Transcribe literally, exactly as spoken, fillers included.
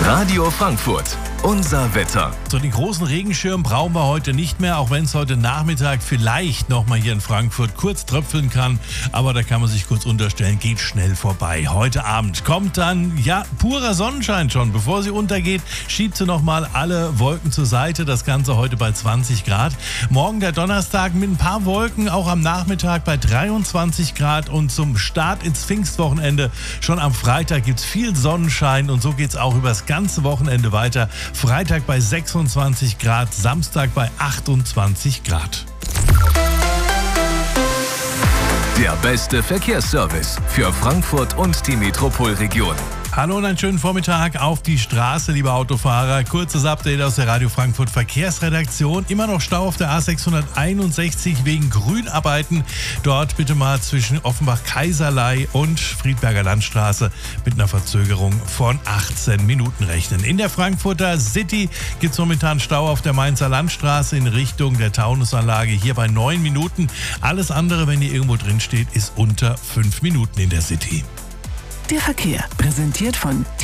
Radio Frankfurt, unser Wetter. So, den großen Regenschirm brauchen wir heute nicht mehr, auch wenn es heute Nachmittag vielleicht nochmal hier in Frankfurt kurz tröpfeln kann. Aber da kann man sich kurz unterstellen, geht schnell vorbei. Heute Abend kommt dann, ja, purer Sonnenschein schon. Bevor sie untergeht, schiebt sie nochmal alle Wolken zur Seite. Das Ganze heute bei zwanzig Grad. Morgen der Donnerstag mit ein paar Wolken, auch am Nachmittag bei dreiundzwanzig Grad. Und zum Start ins Pfingstwochenende schon am Freitag gibt es viel Sonnenschein. Und so geht es auch übers ganze Wochenende weiter. Freitag bei sechsundzwanzig Grad, Samstag bei achtundzwanzig Grad. Der beste Verkehrsservice für Frankfurt und die Metropolregion. Hallo und einen schönen Vormittag auf die Straße, liebe Autofahrer. Kurzes Update aus der Radio Frankfurt Verkehrsredaktion. Immer noch Stau auf der A sechshunderteinundsechzig wegen Grünarbeiten. Dort bitte mal zwischen Offenbach-Kaiserlei und Friedberger Landstraße mit einer Verzögerung von achtzehn Minuten rechnen. In der Frankfurter City gibt es momentan Stau auf der Mainzer Landstraße in Richtung der Taunusanlage. Hier bei neun Minuten. Alles andere, wenn ihr irgendwo drin steht, ist unter fünf Minuten in der City. Der Verkehr, präsentiert von